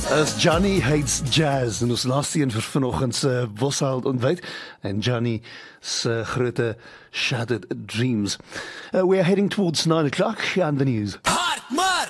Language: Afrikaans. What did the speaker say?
As Johnny Hates Jazz en ons laaste een vir vanoggend se Bosheld ontbyt en Johnny se groot Shattered Dreams. We are heading towards 9 o'clock on the news.